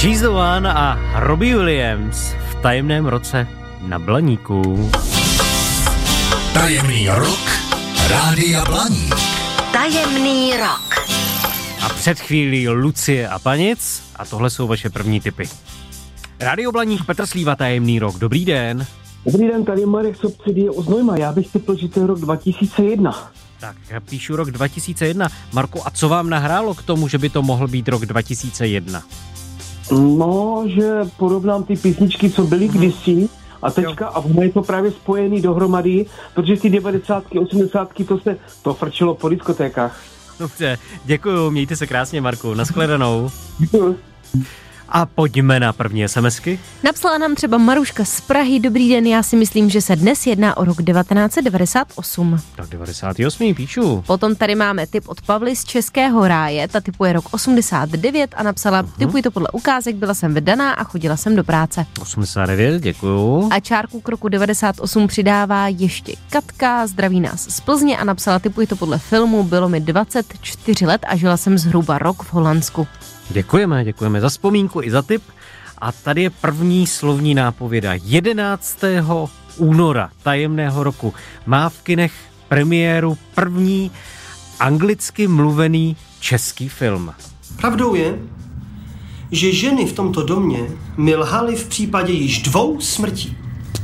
She's the One a Robbie Williams v tajemném roce na Blaníku. Tajemný rok Rádia Blaník. Tajemný rok. A před chvílí Lucie a Panic a tohle jsou vaše první tipy. Rádio Blaník, Petr Slíva, tajemný rok. Dobrý den. Dobrý den, tady Marek Sobcedie Oznojma. Já bych typl, že to je rok 2001. Tak, píšu rok 2001. Marku, a co vám nahrálo k tomu, že by to mohl být rok 2001? No, že porovnám ty písničky, co byly kdysi a teďka, a ono je to právě spojený dohromady, protože ty 90, 80, to frčilo po diskotékách. Dobře, děkuju, mějte se krásně, Marku, nashledanou. Děkuju. A pojďme na první SMSky. Napsala nám třeba Maruška z Prahy. Dobrý den, já si myslím, že se dnes jedná o rok 1998. Tak 98. píšu. Potom tady máme tip od Pavly z Českého ráje. Ta tipuje rok 89 a napsala, tipuji to podle ukázek, byla jsem vydaná a chodila jsem do práce. 89, děkuju. A čárku k roku 98 přidává ještě Katka, zdraví nás z Plzně a napsala, tipuji to podle filmu, bylo mi 24 let a žila jsem zhruba rok v Holandsku. Děkujeme za vzpomínku i za tip. A tady je první slovní nápověda. 11. února tajemného roku má v kinech premiéru první anglicky mluvený český film. Pravdou je, že ženy v tomto domě mi lhaly v případě již 2 smrtí.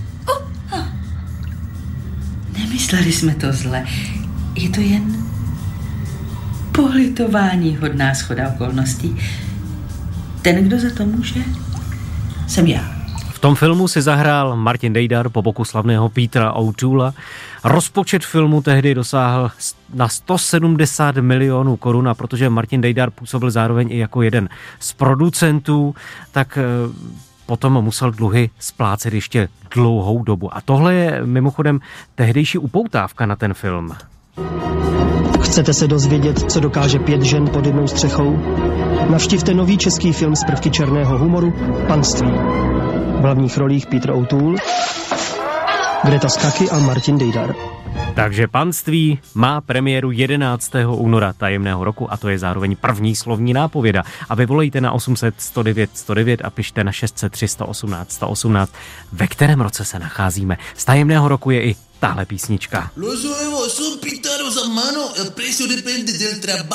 Nemysleli jsme to zle. Je to jen politování hodná shoda okolností. Ten, kdo za to může, jsem já. V tom filmu si zahrál Martin Dejdar po boku slavného Petera O'Toola. Rozpočet filmu tehdy dosáhl na 170 milionů korun a protože Martin Dejdar působil zároveň i jako jeden z producentů, tak potom musel dluhy splácet ještě dlouhou dobu. A tohle je mimochodem tehdejší upoutávka na ten film. Chcete se dozvědět, co dokáže 5 žen pod jednou střechou? Navštivte nový český film z prvky černého humoru Panství. V hlavních rolích Peter O'Toole, Greta Skaki a Martin Dejdar. Takže Panství má premiéru 11. února tajemného roku a to je zároveň první slovní nápověda. A vy volejte na 800 109 109 a pište na 603 118 118, ve kterém roce se nacházíme. Z tajemného roku je i tahle písnička.